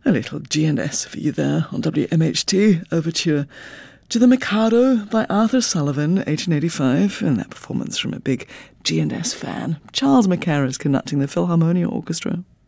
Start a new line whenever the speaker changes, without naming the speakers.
A little G&S for you there on WMHT, overture to The Mikado by Arthur Sullivan, 1885, and that performance from a big G&S fan. Charles Mackerras conducting the Philharmonia Orchestra.